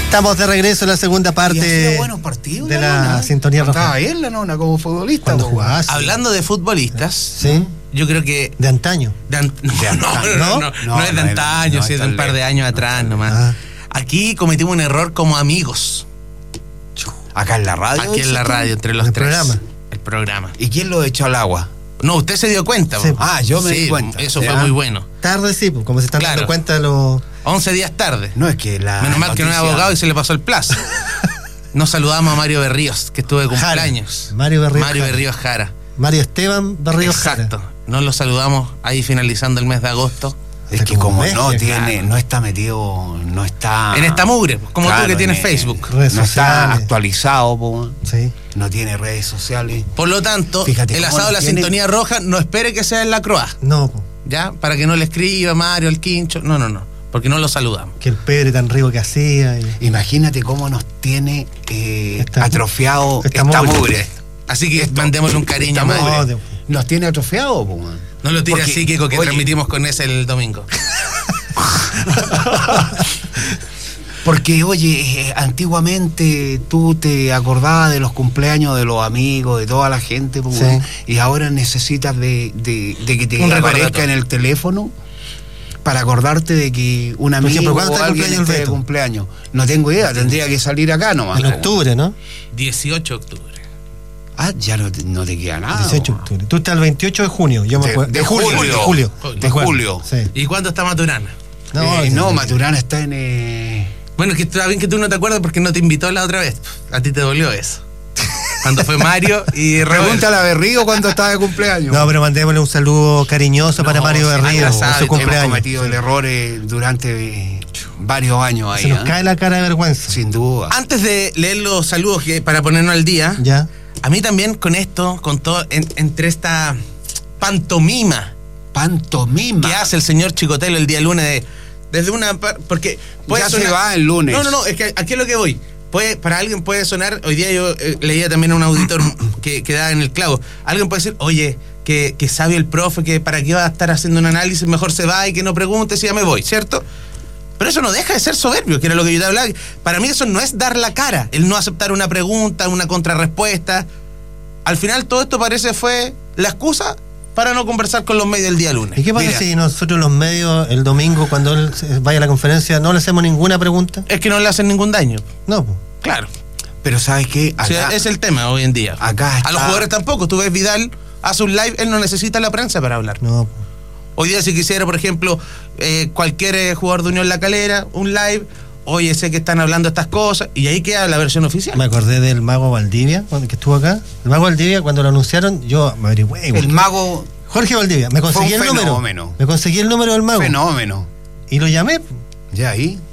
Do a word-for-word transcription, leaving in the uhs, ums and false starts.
Estamos de regreso en la segunda parte buenos partidos, de la la nona. sintonía roja. Estaba bien la nona como futbolista. Cuando po. jugaba, sí. Hablando de futbolistas, Sí. yo creo que De antaño. de an- no, De no, antaño. no, no, ¿No? no, no es de no, antaño, no, sí, es de tan un par de lejos. años atrás nomás. Ah. Aquí cometimos un error como amigos, Acá en la radio. aquí en dices la tú. radio, entre los ¿El tres. programa? El programa. ¿Y quién lo echó al agua? No, usted se dio cuenta. Sí. po. Ah, yo me Sí, di cuenta. Eso Ya. fue muy bueno. Tarde sí, pues, como se están Claro. dando cuenta los... once días tarde. No es que la. Menos mal que no es noticia- abogado y se le pasó el plazo. Nos saludamos a Mario Berríos, que estuvo de Jara. cumpleaños. Mario Berríos Mario Jara. Berríos Jara. Mario Esteban Berríos Jara. Exacto. Nos lo saludamos ahí finalizando el mes de agosto. Es que Como como Messi, no claro. tiene, no está metido, no está. En esta mugre, como Claro, tú que tienes en- Facebook. Redes no está sociales. actualizado, po, Sí. no tiene redes sociales. Por lo tanto, Fíjate el cómo asado de la nos tiene- sintonía roja no espere que sea en la Croa, No, pues, ¿ya? Para que no le escriba Mario al Quincho. No, no, no. Porque no lo saludamos. que el Pedro tan rico que hacía. Y... Imagínate cómo nos tiene eh, Esta- atrofiado esta esta, mugre. mugre. Así que Esto- mandémosle un cariño a esta Mario. mugre. No, Nos tiene atrofiado, po, man. No lo tire Porque, así, Kiko, que oye, transmitimos con ese el domingo. Porque, oye, eh, antiguamente tú te acordabas de los cumpleaños de los amigos, de toda la gente, po, Sí. man, y ahora necesitas de, de- de que te Un aparezca recordatorio. en el teléfono para acordarte de que un Por amigo ejemplo, ¿cuándo o está el alguien cumpleaños esté el de Beto? cumpleaños. No tengo idea, tendría que salir acá nomás. En po, man. octubre, ¿no? dieciocho de octubre. Ah, ya no te, no te queda nada. dieciocho de po. octubre. Tú estás el veintiocho de junio. Yo me De- acuerdo. de julio. De julio. Julio. Me De acuerdo. julio. Sí. ¿Y cuándo está Maturana? No, Eh, sí, no, sí. Maturana está en... eh, Bueno, es que está bien que tú no te acuerdas porque no te invitó la otra vez. A ti te dolió eso. Cuando fue Mario y Roberto. Pregúntale a Berrío cuando estaba de cumpleaños. No, pero mandémosle un saludo cariñoso para No, Mario sí, Berrío atrasado, en su hemos Hemos cumpleaños. cometido el error eh, durante eh, varios años ahí. Se nos ¿eh? cae la cara de vergüenza. Sin duda. Antes de leer los saludos que, para ponernos al día, Ya. a mí también con esto, con todo, en- entre esta pantomima Pantomima. que hace el señor Chicotelo el día lunes de, desde una par- porque puede Ya se sonar- va el lunes. No, no, no, es que aquí es lo que voy. Puede, para alguien puede sonar, hoy día yo eh, leía también a un auditor que, que da en el clavo. Alguien puede decir, oye, que, que sabio el profe, que para qué va a estar haciendo un análisis, mejor se va y que no pregunte si ya me voy, ¿cierto? Pero eso no deja de ser soberbio, que era lo que yo te hablaba. Para mí eso no es dar la cara, el no aceptar una pregunta, una contrarrespuesta. Al final todo esto parece fue la excusa para no conversar con los medios el día lunes. ¿Y qué pasa Mira. si nosotros los medios el domingo cuando él se- vaya a la conferencia no le hacemos ninguna pregunta? Es que no le hacen ningún daño. No, pues. Claro. Pero ¿sabes qué? O sea, Acá, es el tema hoy en día. acá está- A los jugadores tampoco. Tú ves Vidal, hace un live, él no necesita la prensa para hablar. No, po. Hoy día si quisiera, por ejemplo, eh, cualquier eh, jugador de Unión La Calera, un live, oye, sé que están hablando estas cosas, y ahí queda la versión oficial. Me acordé del mago Valdivia, cuando, que estuvo acá. El mago Valdivia, cuando lo anunciaron, yo me averigüé. el mago, Jorge Valdivia, me conseguí Fue un el número. fenómeno. Me conseguí el número del mago. fenómeno. Y lo llamé. Ya ahí.